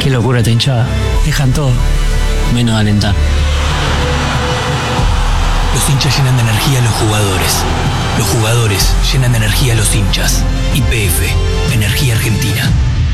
Qué locura esta hinchada. Dejan todo, menos de alentar. Los hinchas llenan de energía a los jugadores. Los jugadores llenan de energía a los hinchas. YPF.